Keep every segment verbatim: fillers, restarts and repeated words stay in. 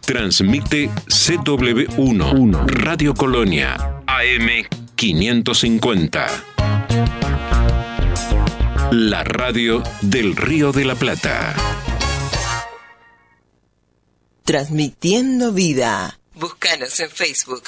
Transmite C W uno, Radio Colonia, A M quinientos cincuenta. La radio del Río de la Plata. Transmitiendo vida. Búscanos en Facebook.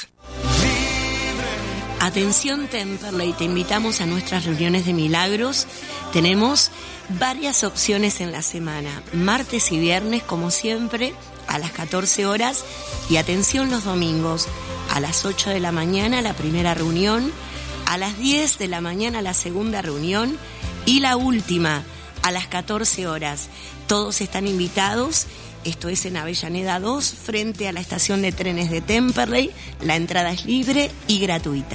Atención Temperley, te invitamos a nuestras reuniones de milagros. Tenemos varias opciones en la semana, martes y viernes como siempre a las catorce horas, y atención los domingos a las ocho de la mañana la primera reunión, a las diez de la mañana la segunda reunión y la última a las catorce horas. Todos están invitados. Esto es en Avellaneda dos, frente a la estación de trenes de Temperley. La entrada es libre y gratuita.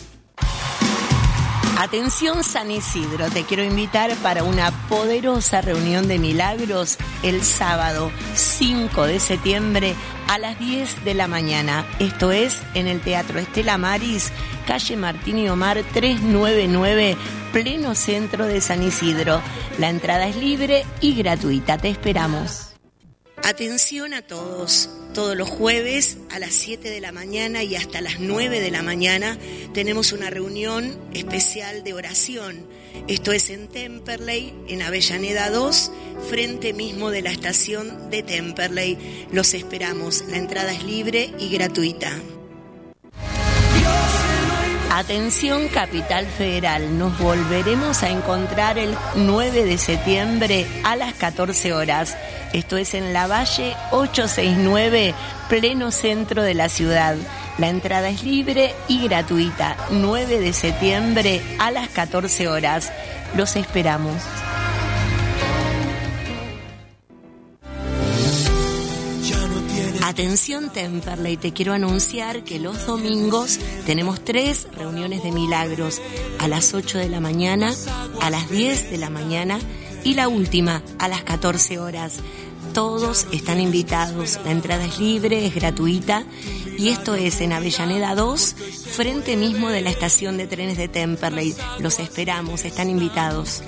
Atención San Isidro, te quiero invitar para una poderosa reunión de milagros el sábado cinco de septiembre a las diez de la mañana. Esto es en el Teatro Estela Maris, calle Martín y Omar trescientos noventa y nueve, pleno centro de San Isidro. La entrada es libre y gratuita, te esperamos. Atención a todos, todos los jueves a las siete de la mañana y hasta las nueve de la mañana tenemos una reunión especial de oración. Esto es en Temperley, en Avellaneda dos, frente mismo de la estación de Temperley. Los esperamos, la entrada es libre y gratuita. Atención Capital Federal, nos volveremos a encontrar el nueve de septiembre a las catorce horas. Esto es en Lavalle ochocientos sesenta y nueve, pleno centro de la ciudad. La entrada es libre y gratuita. nueve de septiembre a las catorce horas. Los esperamos. Atención Temperley, te quiero anunciar que los domingos tenemos tres reuniones de milagros, a las ocho de la mañana, a las diez de la mañana y la última a las catorce horas. Todos están invitados, la entrada es libre, es gratuita, y esto es en Avellaneda dos, frente mismo de la estación de trenes de Temperley. Los esperamos, están invitados.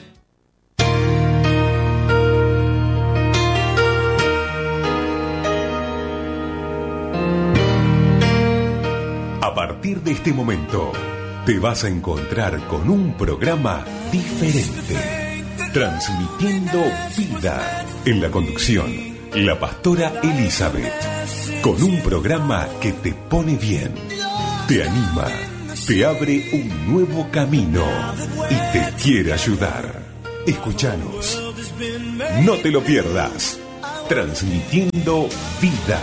A partir de este momento, te vas a encontrar con un programa diferente, transmitiendo vida. En la conducción, la pastora Elizabeth, con un programa que te pone bien, te anima, te abre un nuevo camino y te quiere ayudar. Escúchanos, no te lo pierdas, transmitiendo vida.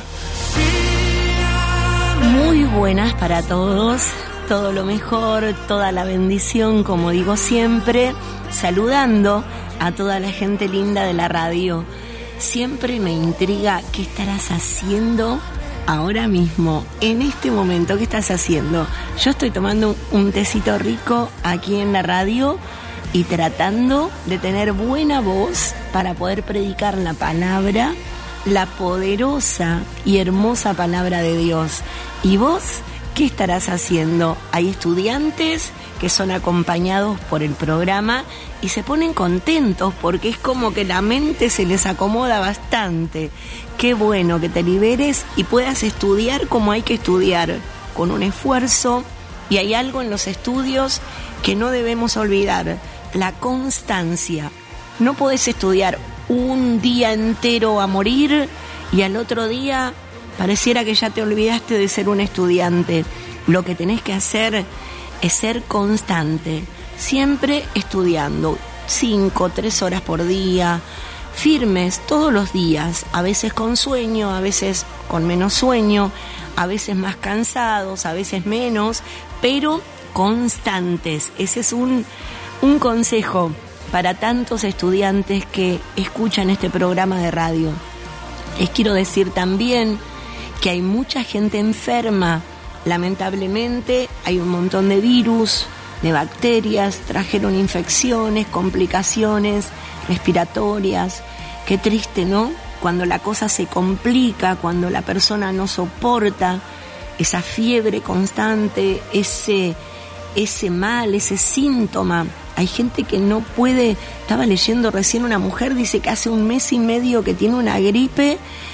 Muy buenas para todos, todo lo mejor, toda la bendición, como digo siempre, saludando a toda la gente linda de la radio. Siempre me intriga qué estarás haciendo ahora mismo, en este momento. ¿Qué estás haciendo? Yo estoy tomando un tecito rico aquí en la radio y tratando de tener buena voz para poder predicar la palabra, la poderosa y hermosa palabra de Dios. ¿Y vos qué estarás haciendo? Hay estudiantes que son acompañados por el programa y se ponen contentos porque es como que la mente se les acomoda bastante. Qué bueno que te liberes y puedas estudiar como hay que estudiar, con un esfuerzo. Y hay algo en los estudios que no debemos olvidar: la constancia. No podés estudiar un día entero a morir y al otro día pareciera que ya te olvidaste de ser un estudiante. Lo que tenés que hacer es ser constante, siempre estudiando, cinco, tres horas por día, firmes todos los días, a veces con sueño, a veces con menos sueño, a veces más cansados, a veces menos, pero constantes. Ese es un, un consejo para tantos estudiantes que escuchan este programa de radio. Les quiero decir también que hay mucha gente enferma. Lamentablemente hay un montón de virus, de bacterias, trajeron infecciones, complicaciones respiratorias. Qué triste, ¿no? Cuando la cosa se complica, cuando la persona no soporta esa fiebre constante, ese, ese mal, ese síntoma. Hay gente que no puede. Estaba leyendo recién, una mujer dice que hace un mes y medio que tiene una gripe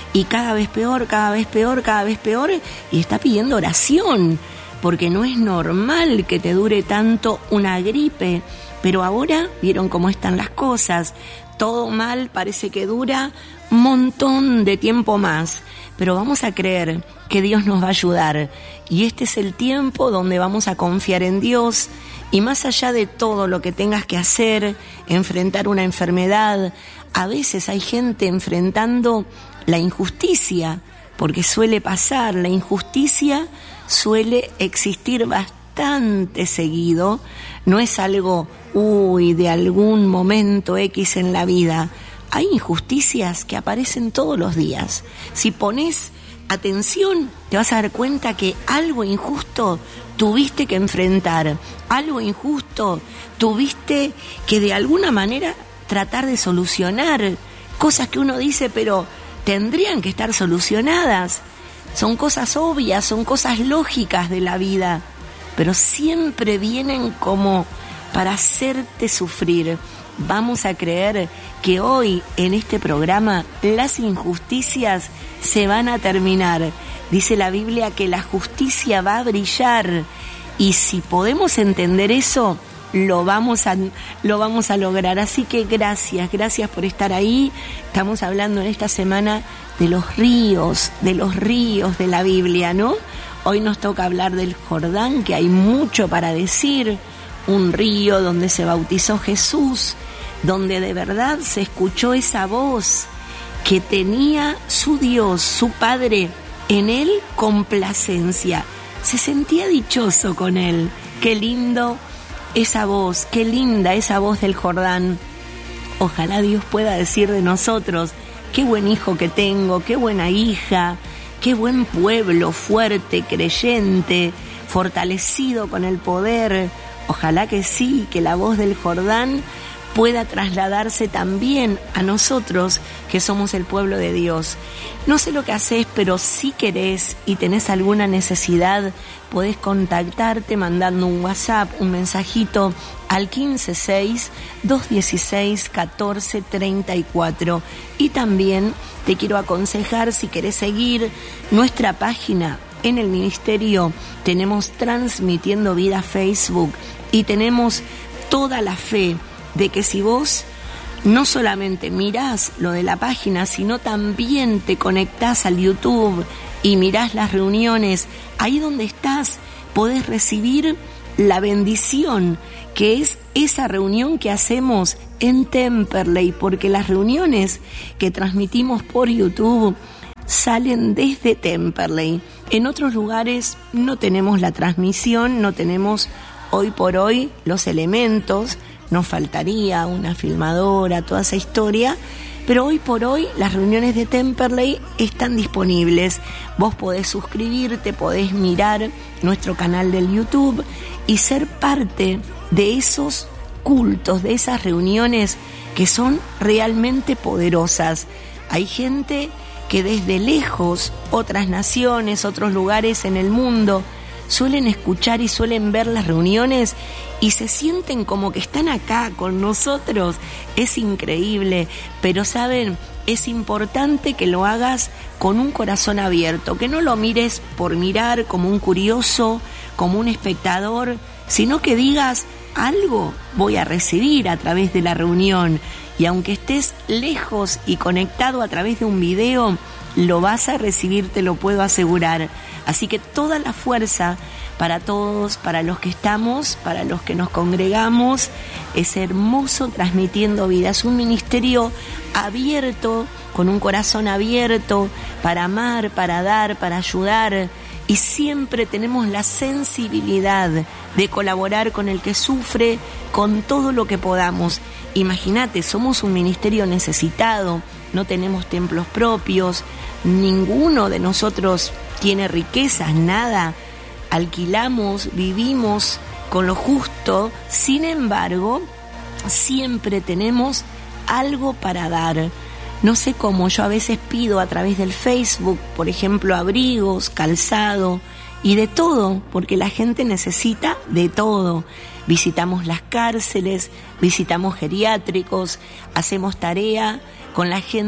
y cada vez peor, cada vez peor, cada vez peor, y está pidiendo oración, porque no es normal que te dure tanto una gripe. Pero ahora, ¿vieron cómo están las cosas? Todo mal, parece que dura un montón de tiempo más, pero vamos a creer que Dios nos va a ayudar, y este es el tiempo donde vamos a confiar en Dios, y más allá de todo lo que tengas que hacer, enfrentar una enfermedad, a veces hay gente enfrentando la injusticia, porque suele pasar, la injusticia suele existir bastante seguido, no es algo, uy, de algún momento X en la vida. Hay injusticias que aparecen todos los días. Si pones atención, te vas a dar cuenta que algo injusto tuviste que enfrentar, algo injusto tuviste que de alguna manera tratar de solucionar, cosas que uno dice, pero tendrían que estar solucionadas. Son cosas obvias, son cosas lógicas de la vida, pero siempre vienen como para hacerte sufrir. Vamos a creer que hoy en este programa las injusticias se van a terminar. Dice la Biblia que la justicia va a brillar, y si podemos entender eso, lo vamos a, lo vamos a lograr. Así que gracias, gracias por estar ahí. Estamos hablando en esta semana de los ríos, de los ríos de la Biblia, ¿no? Hoy nos toca hablar del Jordán, que hay mucho para decir. Un río donde se bautizó Jesús, donde de verdad se escuchó esa voz que tenía su Dios, su Padre, en él complacencia. Se sentía dichoso con él. Qué lindo esa voz, qué linda esa voz del Jordán. Ojalá Dios pueda decir de nosotros: qué buen hijo que tengo, qué buena hija, qué buen pueblo, fuerte, creyente, fortalecido con el poder. Ojalá que sí, que la voz del Jordán pueda trasladarse también a nosotros, que somos el pueblo de Dios. No sé lo que haces, pero si querés y tenés alguna necesidad, podés contactarte mandando un WhatsApp, un mensajito al quince seis, dos dieciséis, catorce treinta y cuatro. Y también te quiero aconsejar, si querés seguir nuestra página en el ministerio, tenemos Transmitiendo Vida Facebook, y tenemos toda la fe de que si vos no solamente mirás lo de la página, sino también te conectás al YouTube y mirás las reuniones, ahí donde estás podés recibir la bendición que es esa reunión que hacemos en Temperley, porque las reuniones que transmitimos por YouTube salen desde Temperley. En otros lugares no tenemos la transmisión, no tenemos hoy por hoy los elementos, nos faltaría una filmadora, toda esa historia, pero hoy por hoy las reuniones de Temperley están disponibles. Vos podés suscribirte, podés mirar nuestro canal del YouTube y ser parte de esos cultos, de esas reuniones que son realmente poderosas. Hay gente que desde lejos, otras naciones, otros lugares en el mundo, suelen escuchar y suelen ver las reuniones y se sienten como que están acá con nosotros. Es increíble, pero saben, es importante que lo hagas con un corazón abierto, que no lo mires por mirar como un curioso, como un espectador, sino que digas: algo voy a recibir a través de la reunión, y aunque estés lejos y conectado a través de un video, lo vas a recibir, te lo puedo asegurar. Así que toda la fuerza para todos, para los que estamos, para los que nos congregamos. Es hermoso Transmitiendo Vida. Es un ministerio abierto, con un corazón abierto, para amar, para dar, para ayudar. Y siempre tenemos la sensibilidad de colaborar con el que sufre, con todo lo que podamos. Imagínate, somos un ministerio necesitado, no tenemos templos propios, ninguno de nosotros tiene riquezas, nada, alquilamos, vivimos con lo justo. Sin embargo, siempre tenemos algo para dar. No sé cómo, yo a veces pido a través del Facebook, por ejemplo, abrigos, calzado y de todo, porque la gente necesita de todo. Visitamos las cárceles, visitamos geriátricos, hacemos tarea con la gente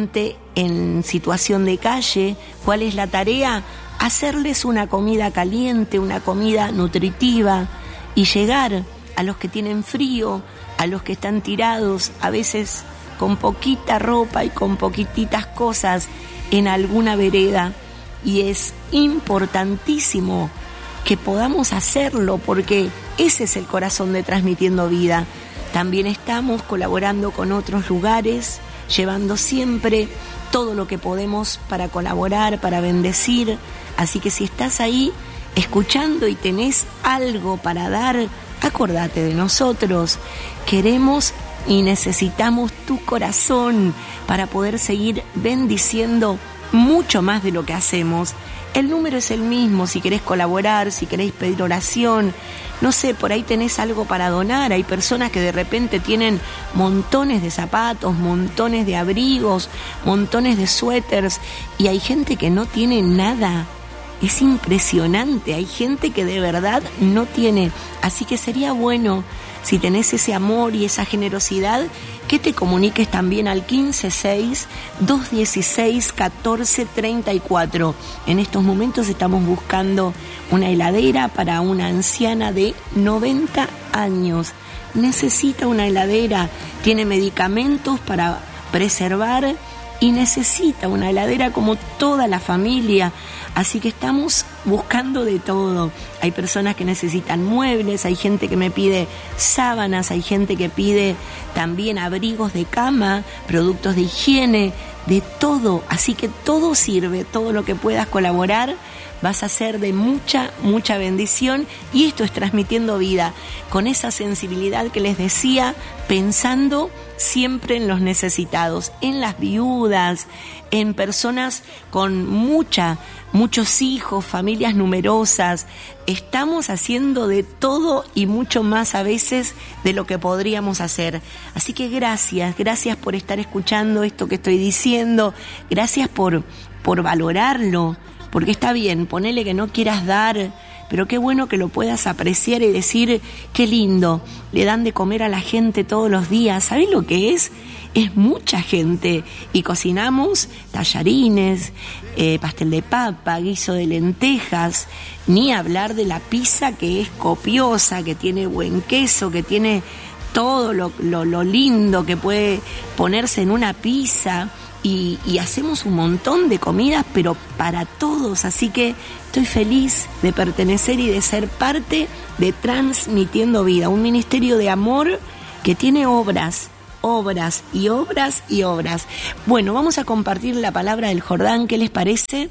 en situación de calle, ¿cuál es la tarea? Hacerles una comida caliente, una comida nutritiva y llegar a los que tienen frío, a los que están tirados, a veces con poquita ropa y con poquititas cosas en alguna vereda. Y es importantísimo que podamos hacerlo porque ese es el corazón de Transmitiendo Vida. También estamos colaborando con otros lugares, llevando siempre todo lo que podemos para colaborar, para bendecir. Así que si estás ahí escuchando y tenés algo para dar, acordate de nosotros. Queremos y necesitamos tu corazón para poder seguir bendiciendo mucho más de lo que hacemos. El número es el mismo, si querés colaborar, si querés pedir oración, no sé, por ahí tenés algo para donar. Hay personas que de repente tienen montones de zapatos, montones de abrigos, montones de suéteres, y hay gente que no tiene nada. Es impresionante, hay gente que de verdad no tiene. Así que sería bueno, si tenés ese amor y esa generosidad, que te comuniques también al quince seis, dos dieciséis, catorce treinta y cuatro. En estos momentos estamos buscando una heladera para una anciana de noventa años. Necesita una heladera, tiene medicamentos para preservar y necesita una heladera como toda la familia. Así que estamos buscando de todo. Hay personas que necesitan muebles, hay gente que me pide sábanas, hay gente que pide también abrigos de cama, productos de higiene, de todo. Así que todo sirve, todo lo que puedas colaborar vas a ser de mucha, mucha bendición. Y esto es Transmitiendo Vida, con esa sensibilidad que les decía, pensando siempre en los necesitados, en las viudas, en personas con mucha, muchos hijos, familias numerosas. Estamos haciendo de todo y mucho más a veces de lo que podríamos hacer. Así que gracias, gracias por estar escuchando esto que estoy diciendo, gracias por, por valorarlo, porque está bien, ponele que no quieras dar, pero qué bueno que lo puedas apreciar y decir, qué lindo, le dan de comer a la gente todos los días. ¿Sabés lo que es? Es mucha gente. Y cocinamos tallarines, eh, pastel de papa, guiso de lentejas, ni hablar de la pizza, que es copiosa, que tiene buen queso, que tiene todo lo, lo, lo lindo que puede ponerse en una pizza. Y, y hacemos un montón de comidas, pero para todos. Así que estoy feliz de pertenecer y de ser parte de Transmitiendo Vida, un ministerio de amor que tiene obras, obras y obras y obras. Bueno, vamos a compartir la palabra del Jordán. ¿Qué les parece?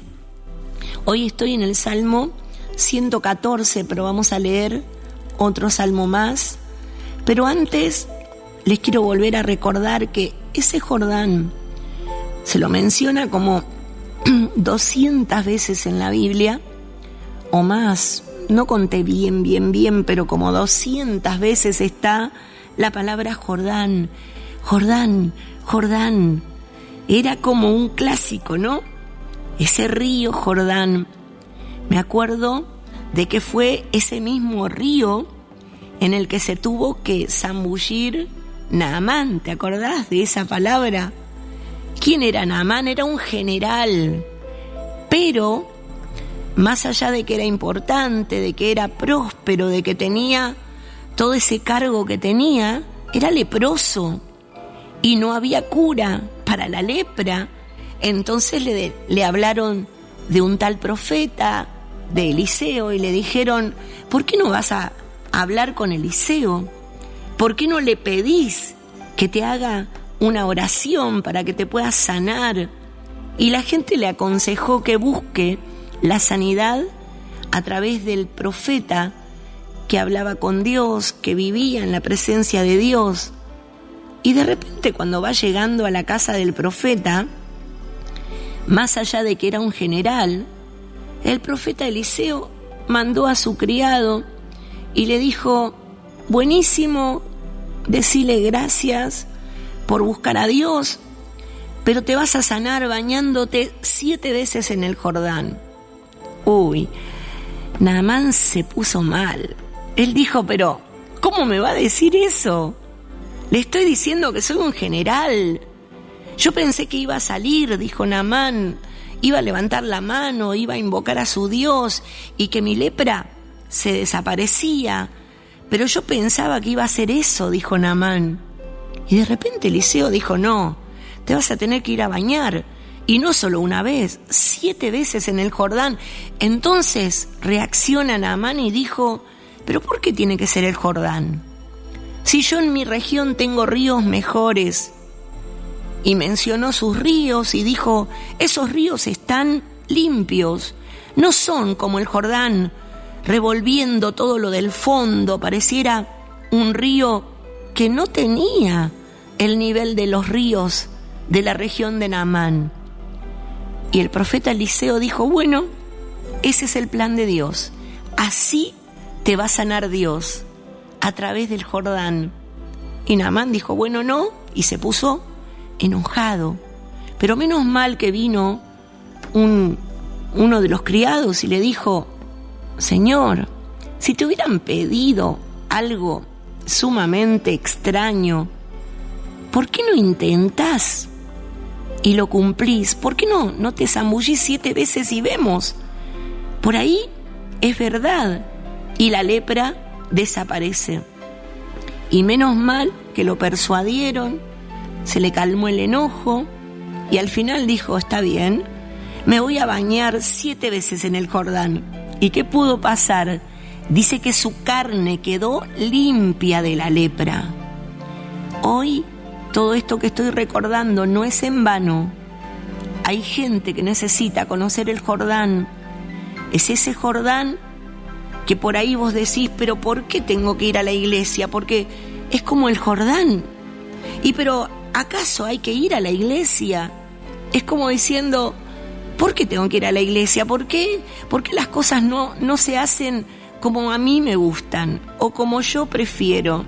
Hoy estoy en el Salmo ciento catorce, pero vamos a leer otro salmo más. Pero antes les quiero volver a recordar que ese Jordán se lo menciona como doscientas veces en la Biblia, o más, no conté bien, bien, bien, pero como doscientas veces está la palabra Jordán, Jordán, Jordán. Era como un clásico, ¿no? Ese río Jordán. Me acuerdo de que fue ese mismo río en el que se tuvo que zambullir Naamán. ¿Te acordás de esa palabra? ¿Quién era Naamán? Era un general, pero más allá de que era importante, de que era próspero, de que tenía todo ese cargo que tenía, era leproso y no había cura para la lepra. Entonces le, le hablaron de un tal profeta, de Eliseo, y le dijeron, ¿por qué no vas a hablar con Eliseo? ¿Por qué no le pedís que te haga una oración para que te puedas sanar? Y la gente le aconsejó que busque la sanidad a través del profeta que hablaba con Dios, que vivía en la presencia de Dios. Y de repente, cuando va llegando a la casa del profeta, más allá de que era un general, el profeta Eliseo mandó a su criado y le dijo, buenísimo, decile gracias por buscar a Dios, pero te vas a sanar bañándote siete veces en el Jordán. Uy, Naamán se puso mal. Él dijo, pero ¿cómo me va a decir eso? Le estoy diciendo que soy un general. Yo pensé que iba a salir, dijo Naamán, iba a levantar la mano, iba a invocar a su Dios y que mi lepra se desaparecía. Pero yo pensaba que iba a hacer eso, dijo Naamán. Y de repente Eliseo dijo, no, te vas a tener que ir a bañar. Y no solo una vez, siete veces en el Jordán. Entonces reacciona Naamán y dijo, ¿pero por qué tiene que ser el Jordán? Si yo en mi región tengo ríos mejores. Y mencionó sus ríos y dijo, esos ríos están limpios, no son como el Jordán, revolviendo todo lo del fondo, pareciera un río que no tenía el nivel de los ríos de la región de Naamán. Y el profeta Eliseo dijo, bueno, ese es el plan de Dios, así te va a sanar Dios, a través del Jordán. Y Naamán dijo, bueno, no, y se puso enojado. Pero menos mal que vino un, uno de los criados y le dijo, Señor, si te hubieran pedido algo sumamente extraño, ¿por qué no intentás y lo cumplís? ¿Por qué no, no te zambullís siete veces y vemos? Por ahí es verdad. Y la lepra desaparece. Y menos mal que lo persuadieron, se le calmó el enojo y al final dijo, está bien, me voy a bañar siete veces en el Jordán. ¿Y qué pudo pasar? Dice que su carne quedó limpia de la lepra. Hoy todo esto que estoy recordando no es en vano. Hay gente que necesita conocer el Jordán. Es ese Jordán que por ahí vos decís, pero ¿por qué tengo que ir a la iglesia? Porque es como el Jordán. Y pero ¿acaso hay que ir a la iglesia? Es como diciendo, ¿por qué tengo que ir a la iglesia? ¿Por qué? ¿Por qué las cosas no, no se hacen como a mí me gustan o como yo prefiero?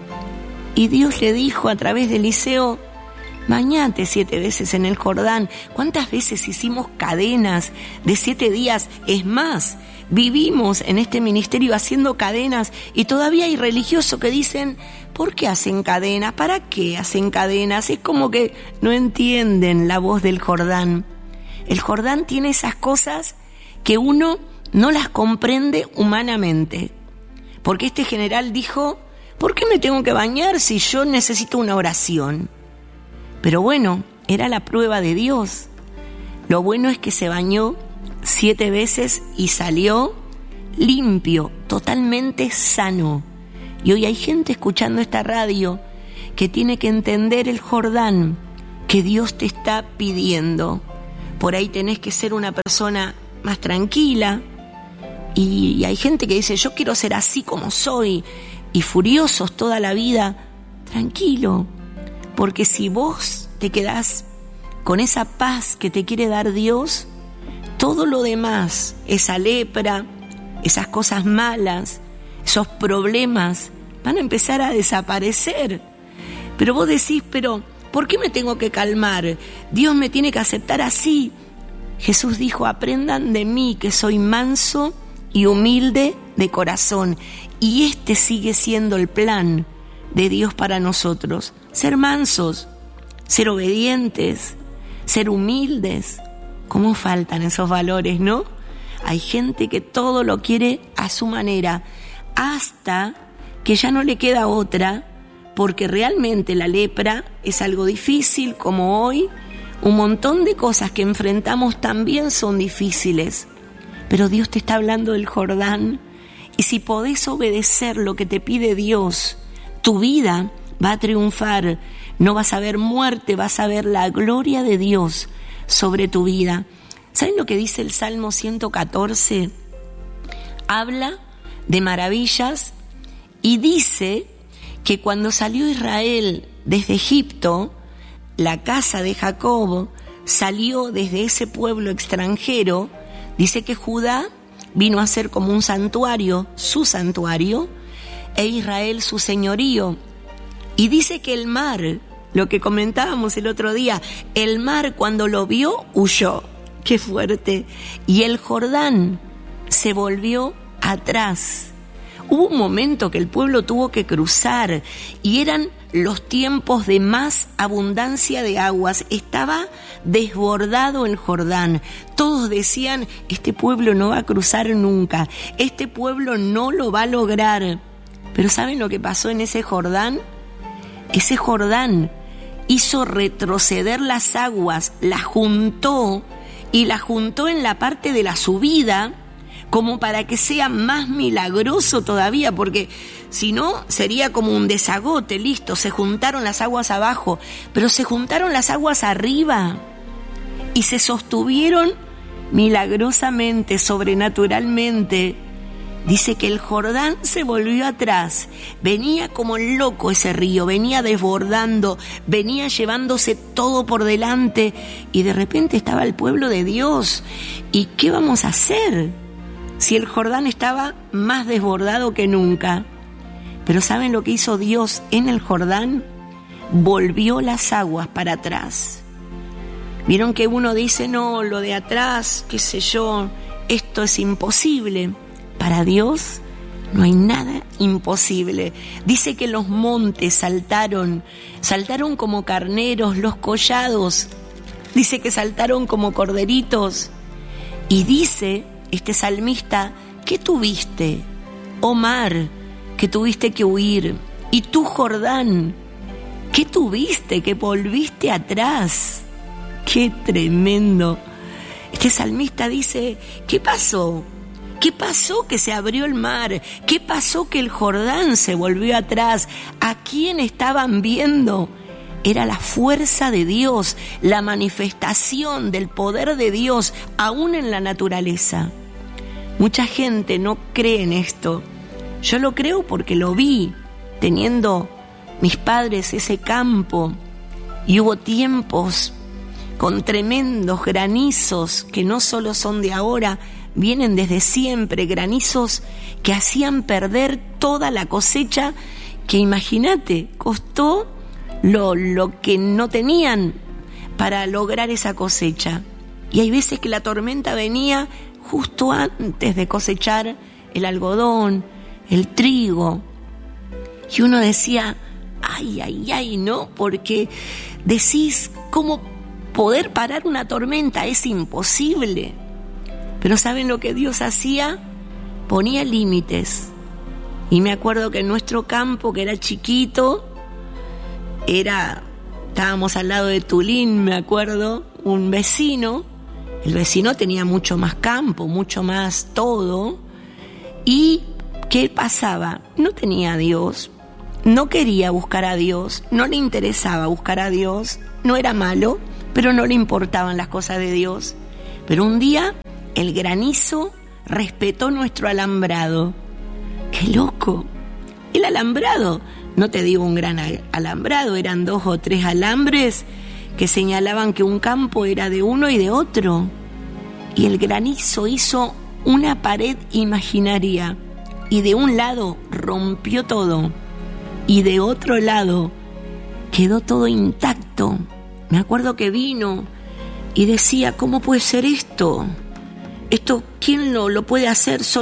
Y Dios le dijo a través de Eliseo, bañate siete veces en el Jordán. ¿Cuántas veces hicimos cadenas de siete días? Es más, vivimos en este ministerio haciendo cadenas y todavía hay religiosos que dicen, ¿por qué hacen cadenas? ¿Para qué hacen cadenas? Es como que no entienden la voz del Jordán. El Jordán tiene esas cosas que uno no las comprende humanamente. Porque este general dijo, ¿por qué me tengo que bañar si yo necesito una oración? Pero bueno, era la prueba de Dios. Lo bueno es que se bañó siete veces y salió limpio, totalmente sano. Y hoy hay gente escuchando esta radio que tiene que entender el Jordán que Dios te está pidiendo. Por ahí tenés que ser una persona más tranquila. Y, y hay gente que dice, yo quiero ser así como soy, y furiosos toda la vida. Tranquilo, porque si vos te quedás con esa paz que te quiere dar Dios, todo lo demás, esa lepra, esas cosas malas, esos problemas, van a empezar a desaparecer. Pero vos decís, pero ¿por qué me tengo que calmar? Dios me tiene que aceptar así. Jesús dijo, aprendan de mí que soy manso y humilde de corazón. Y este sigue siendo el plan de Dios para nosotros. Ser mansos, ser obedientes, ser humildes. ¿Cómo faltan esos valores, no? Hay gente que todo lo quiere a su manera, hasta que ya no le queda otra, porque realmente la lepra es algo difícil, como hoy. Un montón de cosas que enfrentamos también son difíciles. Pero Dios te está hablando del Jordán, y si podés obedecer lo que te pide Dios, tu vida va a triunfar. No vas a ver muerte, vas a ver la gloria de Dios sobre tu vida. ¿Saben lo que dice el Salmo ciento catorce? Habla de maravillas y dice que cuando salió Israel desde Egipto, la casa de Jacob salió desde ese pueblo extranjero. Dice que Judá vino a ser como un santuario, su santuario, e Israel su señorío. Y dice que el mar, lo que comentábamos el otro día, el mar cuando lo vio huyó. ¡Qué fuerte! Y el Jordán se volvió atrás. Hubo un momento que el pueblo tuvo que cruzar y eran los tiempos de más abundancia de aguas. Estaba desbordado el Jordán. Todos decían, este pueblo no va a cruzar nunca, este pueblo no lo va a lograr. Pero ¿saben lo que pasó en ese Jordán? Ese Jordán hizo retroceder las aguas, las juntó y las juntó en la parte de la subida, como para que sea más milagroso todavía, porque si no sería como un desagote, listo, se juntaron las aguas abajo, pero se juntaron las aguas arriba y se sostuvieron milagrosamente, sobrenaturalmente. Dice que el Jordán se volvió atrás, venía como loco ese río, venía desbordando, venía llevándose todo por delante y de repente estaba el pueblo de Dios. ¿Y qué vamos a hacer si el Jordán estaba más desbordado que nunca? Pero ¿saben lo que hizo Dios en el Jordán? Volvió las aguas para atrás. ¿Vieron que uno dice, no, lo de atrás, qué sé yo, esto es imposible? Para Dios no hay nada imposible. Dice que los montes saltaron, saltaron como carneros, los collados, dice que saltaron como corderitos. Y dice este salmista, ¿qué tuviste, oh mar, que tuviste que huir? Y tú, Jordán, ¿qué tuviste que volviste atrás? ¡Qué tremendo! Este salmista dice, ¿qué pasó? ¿Qué pasó que se abrió el mar? ¿Qué pasó que el Jordán se volvió atrás? ¿A quién estaban viendo? Era la fuerza de Dios, la manifestación del poder de Dios, aún en la naturaleza. Mucha gente no cree en esto. Yo lo creo porque lo vi, teniendo mis padres ese campo, y hubo tiempos con tremendos granizos que no solo son de ahora, vienen desde siempre, granizos que hacían perder toda la cosecha, que imagínate, costó lo, lo que no tenían para lograr esa cosecha. Y hay veces que la tormenta venía justo antes de cosechar el algodón, el trigo, y uno decía, ay, ay, ay, ¿no? Porque decís, ¿cómo poder parar una tormenta? Es imposible. Pero ¿saben lo que Dios hacía? Ponía límites. Y me acuerdo que en nuestro campo, que era chiquito, era, estábamos al lado de Tulín, me acuerdo, un vecino. El vecino tenía mucho más campo, mucho más todo. ¿Y qué pasaba? No tenía a Dios, no quería buscar a Dios, no le interesaba buscar a Dios, no era malo, pero no le importaban las cosas de Dios. Pero un día el granizo respetó nuestro alambrado. ¡Qué loco! El alambrado, no te digo un gran alambrado, eran dos o tres alambres que señalaban que un campo era de uno y de otro. Y el granizo hizo una pared imaginaria. Y de un lado rompió todo. Y de otro lado quedó todo intacto. Me acuerdo que vino y decía, ¿cómo puede ser esto? Esto, ¿quién lo, lo puede hacer? Solo